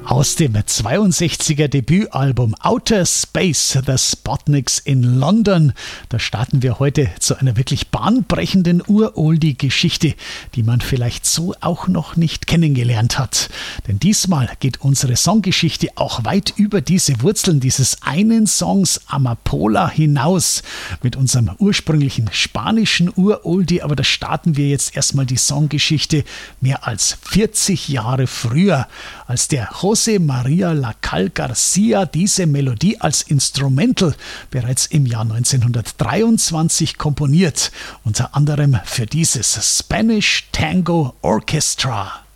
Aus dem 62er Debütalbum Outer Space, The Spotniks in London. Da starten wir heute zu einer wirklich bahnbrechenden Uroldie-Geschichte, die man vielleicht so auch noch nicht kennengelernt hat. Denn diesmal geht unsere Songgeschichte auch weit über diese Wurzeln dieses einen Songs Amapola hinaus mit unserem ursprünglichen spanischen Uroldie. Aber da starten wir jetzt erstmal die Songgeschichte mehr als 40 Jahre früher, als der José María Lacalle García diese Melodie als Instrumental bereits im Jahr 1923 komponiert, unter anderem für dieses Spanish Tango Orchestra.